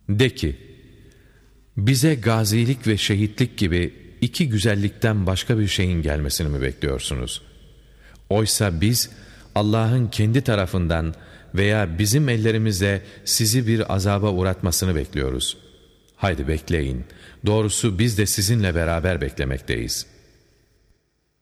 De ki, bize gazilik ve şehitlik gibi iki güzellikten başka bir şeyin gelmesini mi bekliyorsunuz? Oysa biz Allah'ın kendi tarafından veya bizim ellerimizle sizi bir azaba uğratmasını bekliyoruz. Haydi bekleyin. Doğrusu biz de sizinle beraber beklemekteyiz.''